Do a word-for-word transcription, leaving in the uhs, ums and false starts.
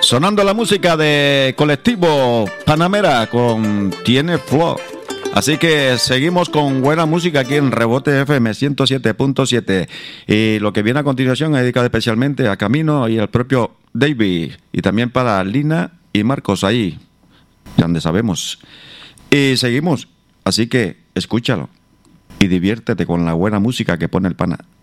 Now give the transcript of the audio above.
Sonando la música de Colectivo Panamera con Tiene Flow. Así que seguimos con buena música aquí en Rebote F M ciento siete punto siete. Y lo que viene a continuación es dedicado especialmente a Camino y al propio David. Y también para Lina y Marcos ahí, donde sabemos. Y seguimos. Así que escúchalo y diviértete con la buena música que pone el pana.